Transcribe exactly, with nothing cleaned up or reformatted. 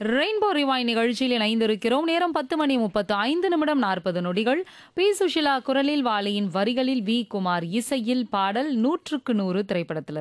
Rainbow ரிவாய் நிகழ்ச்சியில் இணைந்திருக்கிறோம். நேரம் பத்து மணி முப்பத்து ஐந்து நிமிடம் நாற்பது நொடிகள். பி சுஷிலா குரலில் வாலியின் வரிகளில் வி குமார் இசையில் பாடல் நூற்றுக்கு நூறு திரைப்படத்தில்